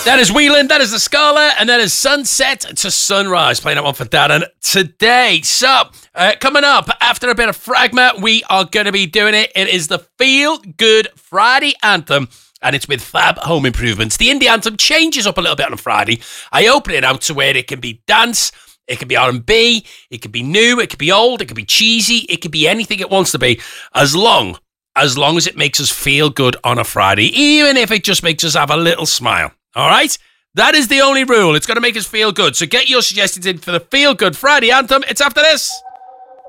That is Whelan, that is the Scala, and that is Sunset to Sunrise. Playing that one for Darren today. So, coming up, after a bit of Fragma, we are going to be doing it. It is the Feel Good Friday Anthem, and it's with Fab Home Improvements. The indie anthem changes up a little bit on a Friday. I open it out to where it can be dance, it can be R&B, it can be new, it can be old, it can be cheesy, it can be anything it wants to be, as long as it makes us feel good on a Friday, even if it just makes us have a little smile. All right? That is the only rule. It's going to make us feel good. So get your suggestions in for the Feel Good Friday Anthem. It's after this.